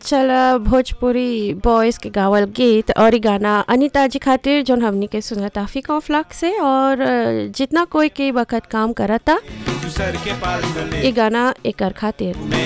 चला भोजपुरी बॉयज़ के गावल गीत और ई गाना अनीता जी खातिर जोन हमनी के सुना ताफ़ी कॉफ्लाक से और जितना कोई के वक़्त काम करता दूसर के पाल गले ई गाना एकर खातिर